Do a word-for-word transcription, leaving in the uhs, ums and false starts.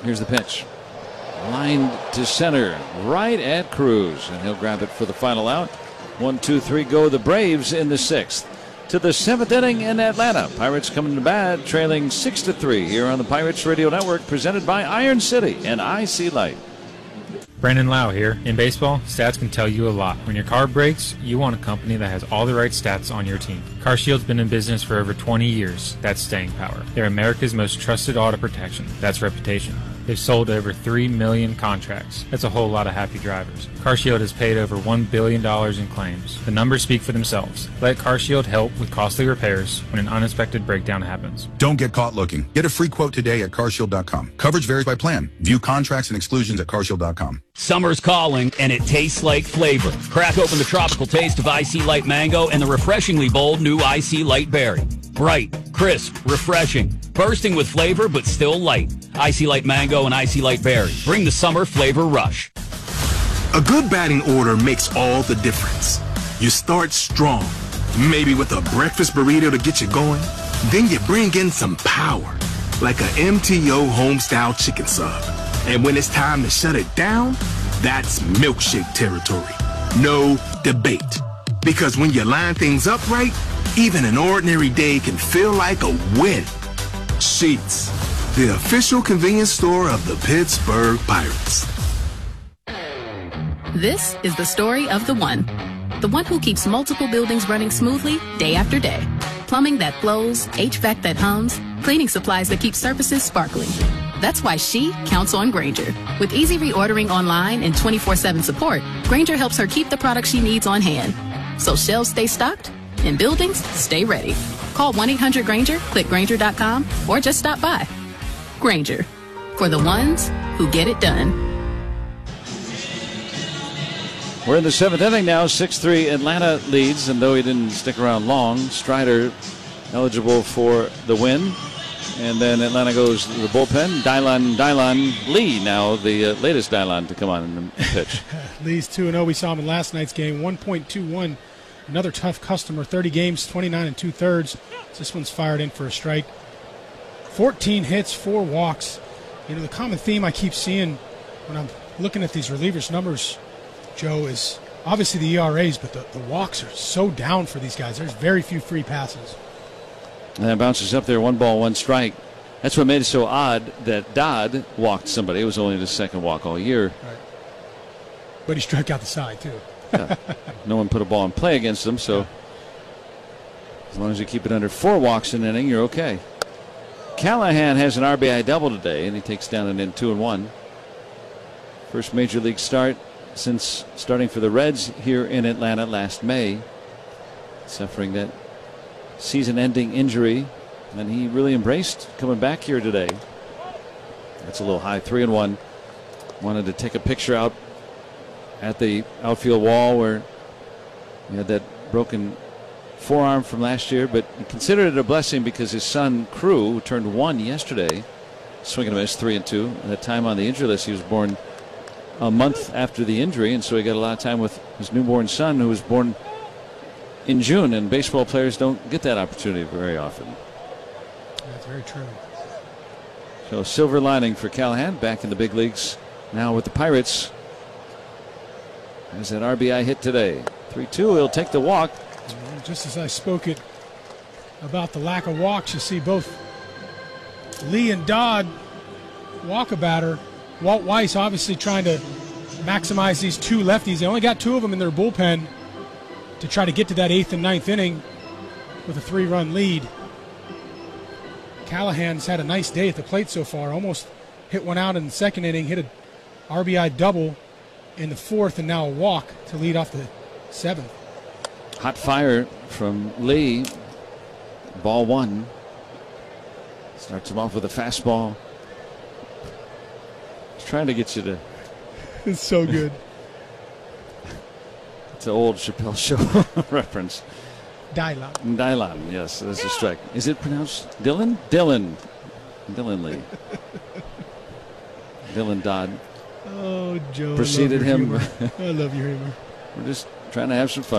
Here's the pitch. Lined to center, right at Cruz, and he'll grab it for the final out. One, two, three, go the Braves in the sixth. To the seventh inning in Atlanta. Pirates coming to bat, trailing six to three here on the Pirates Radio Network, presented by Iron City and I C Light. Brandon Lau here. In baseball, stats can tell you a lot. When your car breaks, you want a company that has all the right stats on your team. CarShield's been in business for over twenty years. That's staying power. They're America's most trusted auto protection. That's reputation. They've sold over three million contracts. That's a whole lot of happy drivers. CarShield has paid over one billion dollars in claims. The numbers speak for themselves. Let CarShield help with costly repairs when an unexpected breakdown happens. Don't get caught looking. Get a free quote today at car shield dot com. Coverage varies by plan. View contracts and exclusions at car shield dot com. Summer's calling, and it tastes like flavor. Crack open the tropical taste of I C Light Mango and the refreshingly bold new I C Light Berry. Bright, crisp, refreshing, bursting with flavor, but still light. I C Light Mango and I C Light Berry. Bring the summer flavor rush. A good batting order makes all the difference. You start strong, maybe with a breakfast burrito to get you going. Then you bring in some power, like a M T O home-style chicken sub. And when it's time to shut it down, that's milkshake territory. No debate. Because when you line things up right, even an ordinary day can feel like a win. Sheetz, the official convenience store of the Pittsburgh Pirates. This is the story of the one. The one who keeps multiple buildings running smoothly day after day. Plumbing that flows, H V A C that hums, cleaning supplies that keep surfaces sparkling. That's why she counts on Grainger. With easy reordering online and twenty-four seven support, Grainger helps her keep the products she needs on hand. So shelves stay stocked and buildings stay ready. Call one eight hundred Grainger, click Grainger dot com, or just stop by. Grainger, for the ones who get it done. We're in the seventh inning now. six three Atlanta leads, and though he didn't stick around long, Strider eligible for the win. And then Atlanta goes to the bullpen. Dylan, Dylan Lee now, the uh, latest Dylan to come on in the pitch. Lee's two and oh. We saw him in last night's game. one point two one. Another tough customer. thirty games, twenty-nine and two-thirds. This one's fired in for a strike. fourteen hits, four walks. You know, the common theme I keep seeing when I'm looking at these relievers' numbers, Joe, is obviously the E R As, but the, the walks are so down for these guys. There's very few free passes. And that bounces up there, one ball, one strike. That's what made it so odd that Dodd walked somebody. It was only the second walk all year. Right. But he struck out the side, too. Yeah. No one put a ball in play against him, so yeah. As long as you keep it under four walks an inning, you're okay. Callahan has an R B I double today, and he takes down an in two and one. First major league start since starting for the Reds here in Atlanta last May, suffering that season-ending injury, and he really embraced coming back here today. That's a little high, three and one. Wanted to take a picture out at the outfield wall where he had that broken forearm from last year, but he considered it a blessing because his son Crew, who turned one yesterday, swing and a miss, three and two. At that time on the injury list, he was born a month after the injury, and so he got a lot of time with his newborn son, who was born in June, and baseball players don't get that opportunity very often. That's very true. So silver lining for Callahan, back in the big leagues now with the Pirates. Has that R B I hit today. three two, he'll take the walk. Just as I spoke it about the lack of walks, you see both Lee and Dodd walk a batter. Walt Weiss obviously trying to maximize these two lefties. They only got two of them in their bullpen to try to get to that eighth and ninth inning with a three-run lead. Callahan's had a nice day at the plate so far. Almost hit one out in the second inning, hit an R B I double in the fourth, and now a walk to lead off the seventh. Hot fire from Lee. Ball one. Starts him off with a fastball. He's trying to get you to. It's so good. It's an old Chappelle Show reference. Dylan. Dylan, yes, that's a strike. Is it pronounced Dylan? Dylan. Dylan Lee. Dylan Dodd. Oh, Joe. Preceded I love your him. humor. I love your humor. We're just trying to have some fun.